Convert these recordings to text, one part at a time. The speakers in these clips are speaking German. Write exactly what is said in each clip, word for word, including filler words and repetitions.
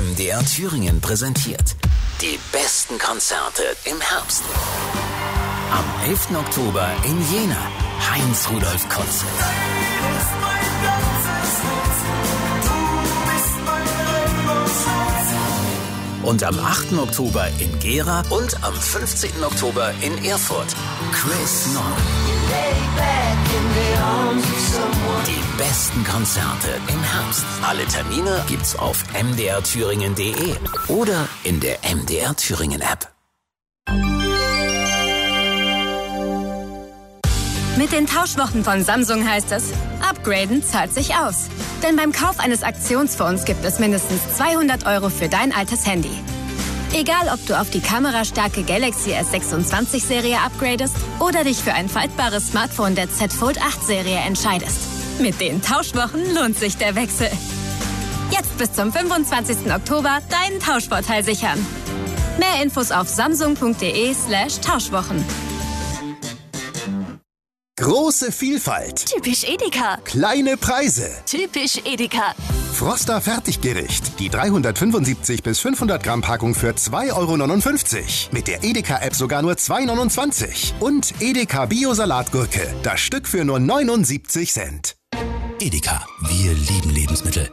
M D R Thüringen präsentiert die besten Konzerte im Herbst. Am elften Oktober in Jena, Heinz-Rudolf Konzert. Und am achten Oktober in Gera und am fünfzehnten Oktober in Erfurt, Chris Nord. Die besten Konzerte im Herbst. Alle Termine gibt's auf m d r thüringen punkt d e oder in der M D R Thüringen App. Mit den Tauschwochen von Samsung heißt es, upgraden zahlt sich aus. Denn beim Kauf eines Aktionsfonds gibt es mindestens zweihundert Euro für dein altes Handy. Egal, ob du auf die kamerastarke Galaxy S sechsundzwanzig Serie upgradest oder dich für ein faltbares Smartphone der Z Fold acht Serie entscheidest. Mit den Tauschwochen lohnt sich der Wechsel. Jetzt bis zum fünfundzwanzigsten Oktober deinen Tauschvorteil sichern. Mehr Infos auf samsung punkt d e slash Tauschwochen. Große Vielfalt. Typisch Edeka. Kleine Preise. Typisch Edeka. Froster Fertiggericht. Die dreihundertfünfundsiebzig bis fünfhundert Gramm Packung für zwei Euro neunundfünfzig. Mit der Edeka-App sogar nur zwei Euro neunundzwanzig. Und Edeka Bio-Salatgurke. Das Stück für nur neunundsiebzig Cent. Edeka, wir lieben Lebensmittel.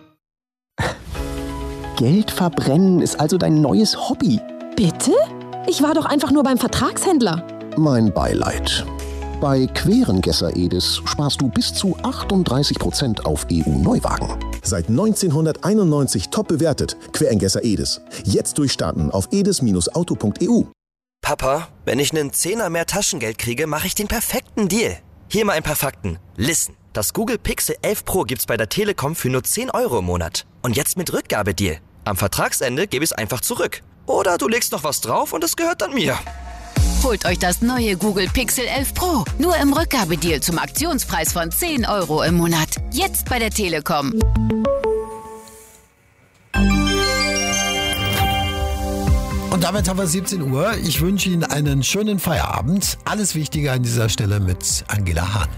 Geld verbrennen ist also dein neues Hobby. Bitte? Ich war doch einfach nur beim Vertragshändler. Mein Beileid. Bei Querengesser Edis sparst du bis zu achtunddreißig Prozent auf E U-Neuwagen. Seit neunzehnhunderteinundneunzig top bewertet. Querengesser Edis. Jetzt durchstarten auf edis Bindestrich auto Punkt e u. Papa, wenn ich einen Zehner mehr Taschengeld kriege, mache ich den perfekten Deal. Hier mal ein paar Fakten. Listen. Das Google Pixel elf Pro gibt's bei der Telekom für nur zehn Euro im Monat. Und jetzt mit Rückgabedeal. Am Vertragsende gebe ich es einfach zurück. Oder du legst noch was drauf und es gehört dann mir. Holt euch das neue Google Pixel elf Pro. Nur im Rückgabedeal zum Aktionspreis von zehn Euro im Monat. Jetzt bei der Telekom. Und damit haben wir siebzehn Uhr. Ich wünsche Ihnen einen schönen Feierabend. Alles Wichtige an dieser Stelle mit Angela Hahn.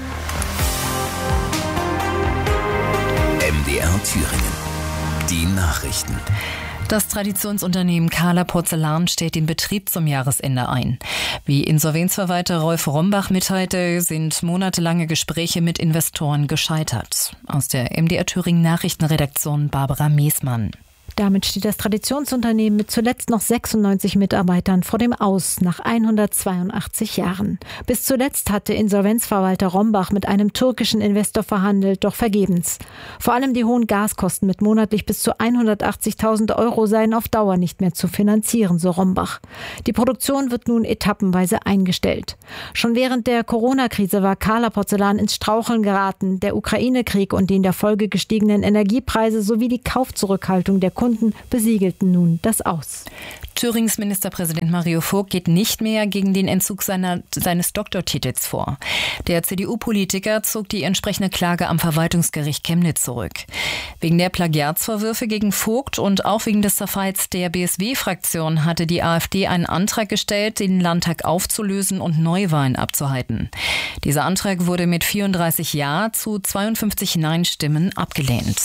M D R Thüringen. Die Nachrichten. Das Traditionsunternehmen Kahler Porzellan stellt den Betrieb zum Jahresende ein. Wie Insolvenzverwalter Rolf Rombach mitteilte, sind monatelange Gespräche mit Investoren gescheitert. Aus der M D R Thüringen Nachrichtenredaktion Barbara Miesmann. Damit steht das Traditionsunternehmen mit zuletzt noch sechsundneunzig Mitarbeitern vor dem Aus nach hundertzweiundachtzig Jahren. Bis zuletzt hatte Insolvenzverwalter Rombach mit einem türkischen Investor verhandelt, doch vergebens. Vor allem die hohen Gaskosten mit monatlich bis zu hundertachtzigtausend Euro seien auf Dauer nicht mehr zu finanzieren, so Rombach. Die Produktion wird nun etappenweise eingestellt. Schon während der Corona-Krise war Kahler Porzellan ins Straucheln geraten. Der Ukraine-Krieg und die in der Folge gestiegenen Energiepreise sowie die Kaufzurückhaltung der Kunden besiegelten nun das Aus. Thürings Ministerpräsident Mario Vogt geht nicht mehr gegen den Entzug seiner, seines Doktortitels vor. Der C D U-Politiker zog die entsprechende Klage am Verwaltungsgericht Chemnitz zurück. Wegen der Plagiatsvorwürfe gegen Vogt und auch wegen des Zerfalls der B S W-Fraktion hatte die AfD einen Antrag gestellt, den Landtag aufzulösen und Neuwahlen abzuhalten. Dieser Antrag wurde mit vierunddreißig Ja zu zweiundfünfzig Nein-Stimmen abgelehnt.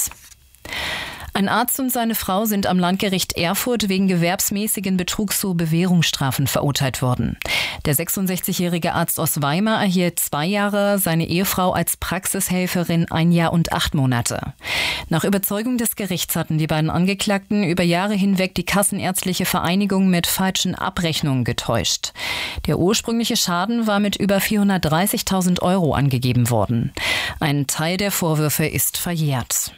Ein Arzt und seine Frau sind am Landgericht Erfurt wegen gewerbsmäßigen Betrugs zu Bewährungsstrafen verurteilt worden. Der sechsundsechzigjährige Arzt aus Weimar erhielt zwei Jahre, seine Ehefrau als Praxishelferin ein Jahr und acht Monate. Nach Überzeugung des Gerichts hatten die beiden Angeklagten über Jahre hinweg die Kassenärztliche Vereinigung mit falschen Abrechnungen getäuscht. Der ursprüngliche Schaden war mit über vierhundertdreißigtausend Euro angegeben worden. Ein Teil der Vorwürfe ist verjährt.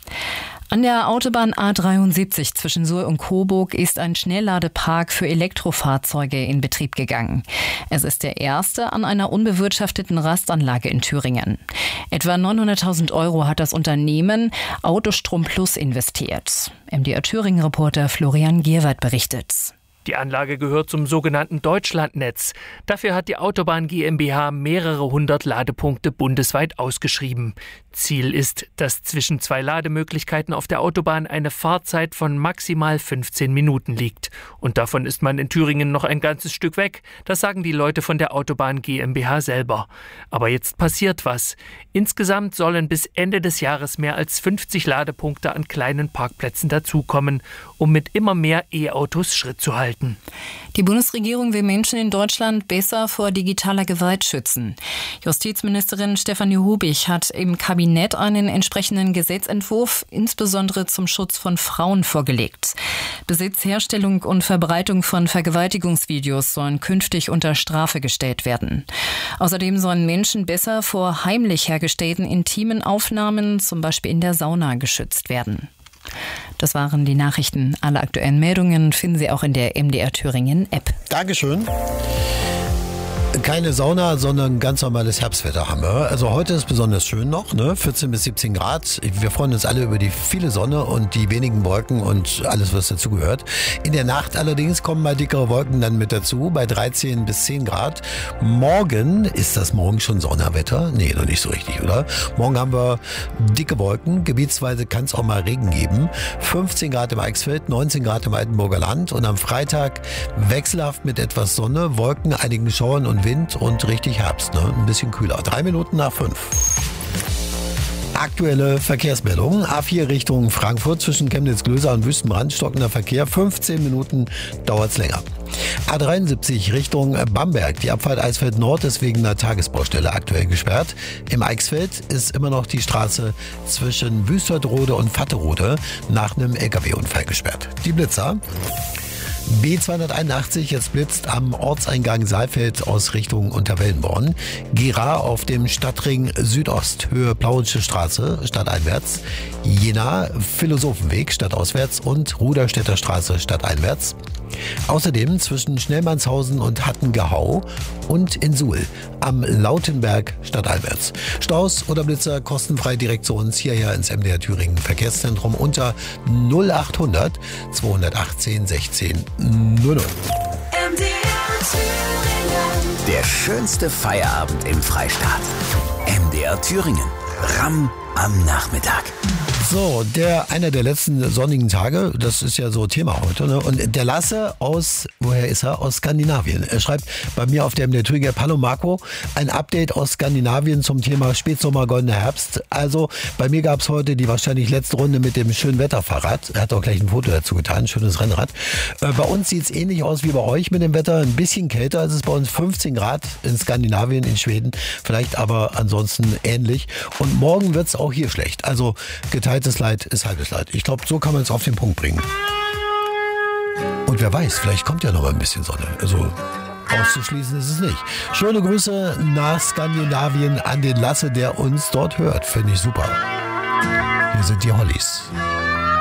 An der Autobahn A dreiundsiebzig zwischen Suhl und Coburg ist ein Schnellladepark für Elektrofahrzeuge in Betrieb gegangen. Es ist der erste an einer unbewirtschafteten Rastanlage in Thüringen. Etwa neunhunderttausend Euro hat das Unternehmen Autostrom Plus investiert. M D R Thüringen-Reporter Florian Gierwald berichtet. Die Anlage gehört zum sogenannten Deutschlandnetz. Dafür hat die Autobahn GmbH mehrere hundert Ladepunkte bundesweit ausgeschrieben. Ziel ist, dass zwischen zwei Lademöglichkeiten auf der Autobahn eine Fahrzeit von maximal fünfzehn Minuten liegt. Und davon ist man in Thüringen noch ein ganzes Stück weg. Das sagen die Leute von der Autobahn GmbH selber. Aber jetzt passiert was. Insgesamt sollen bis Ende des Jahres mehr als fünfzig Ladepunkte an kleinen Parkplätzen dazukommen, um mit immer mehr E-Autos Schritt zu halten. Die Bundesregierung will Menschen in Deutschland besser vor digitaler Gewalt schützen. Justizministerin Stefanie Hubig hat im Kabinett einen entsprechenden Gesetzentwurf insbesondere zum Schutz von Frauen vorgelegt. Besitz, Herstellung und Verbreitung von Vergewaltigungsvideos sollen künftig unter Strafe gestellt werden. Außerdem sollen Menschen besser vor heimlich hergestellten intimen Aufnahmen, zum Beispiel in der Sauna, geschützt werden. Das waren die Nachrichten. Alle aktuellen Meldungen finden Sie auch in der M D R Thüringen App. Dankeschön. Keine Sauna, sondern ganz normales Herbstwetter haben wir. Also heute ist besonders schön noch, ne? vierzehn bis siebzehn Grad. Wir freuen uns alle über die viele Sonne und die wenigen Wolken und alles, was dazugehört. In der Nacht allerdings kommen mal dickere Wolken dann mit dazu, bei dreizehn bis zehn Grad. Morgen, ist das morgen schon Sonderwetter? Nee, noch nicht so richtig, oder? Morgen haben wir dicke Wolken. Gebietsweise kann es auch mal Regen geben. fünfzehn Grad im Eichsfeld, neunzehn Grad im Altenburger Land. Und am Freitag wechselhaft mit etwas Sonne, Wolken, einigen Schauern und Wind und richtig Herbst, ne? Ein bisschen kühler. Drei Minuten nach fünf. Aktuelle Verkehrsmeldungen. A vier Richtung Frankfurt zwischen Chemnitz-Glöser und Wüstenbrand, stockender Verkehr. fünfzehn Minuten dauert es länger. A dreiundsiebzig Richtung Bamberg. Die Abfahrt Eisfeld Nord ist wegen einer Tagesbaustelle aktuell gesperrt. Im Eichsfeld ist immer noch die Straße zwischen Wüstertrode und Vatterode nach einem L K W-Unfall gesperrt. Die Blitzer. B zweihunderteinundachtzig, jetzt blitzt am Ortseingang Saalfeld aus Richtung Unterwellenborn. Gera auf dem Stadtring Südost, Höhe Plauensche Straße, stadteinwärts. Jena, Philosophenweg, stadtauswärts und Ruderstädter Straße, stadteinwärts. Außerdem zwischen Schnellmannshausen und Hattengehau und in Suhl am Lautenberg stadteinwärts. Staus oder Blitzer kostenfrei direkt zu uns hierher ins M D R Thüringen Verkehrszentrum unter null achthundert zweihundertachtzehn sechzehn null null. M D R Thüringen. Der schönste Feierabend im Freistaat. M D R Thüringen. Ramm am Nachmittag. So, der einer der letzten sonnigen Tage, das ist ja so Thema heute, ne? Und der Lasse aus, woher ist er? Aus Skandinavien. Er schreibt bei mir auf der M D R Thüringen, hallo Marco, ein Update aus Skandinavien zum Thema Spätsommer, goldener Herbst. Also bei mir gab es heute die wahrscheinlich letzte Runde mit dem schönen Wetterfahrrad. Er hat auch gleich ein Foto dazu getan, schönes Rennrad. Äh, bei uns sieht es ähnlich aus wie bei euch mit dem Wetter, ein bisschen kälter. Es ist bei uns fünfzehn Grad in Skandinavien, in Schweden, vielleicht aber ansonsten ähnlich. Und morgen wird es auch hier schlecht. Also geteiltes Leid ist halbes Leid. Ich glaube, so kann man es auf den Punkt bringen. Und wer weiß, vielleicht kommt ja noch mal ein bisschen Sonne. Also auszuschließen ist es nicht. Schöne Grüße nach Skandinavien an den Lasse, der uns dort hört. Finde ich super. Hier sind die Hollies.